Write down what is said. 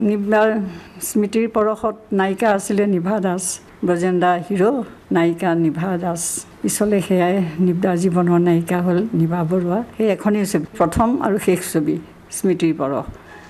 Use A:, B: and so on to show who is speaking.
A: নিবাৰ স্মৃতিৰ পৰশত নায়িকা আছিলে নিভা দাস, ব্ৰজেন্দা হিৰো নায়িকা নিভা দাস। পিছলৈ সেয়াই নিবাৰ জীৱনৰ নায়িকা হ'ল নিভা বৰুৱা। সেই এখনেই ছবি, প্ৰথম আৰু শেষ ছবি স্মৃতিৰ পৰশ।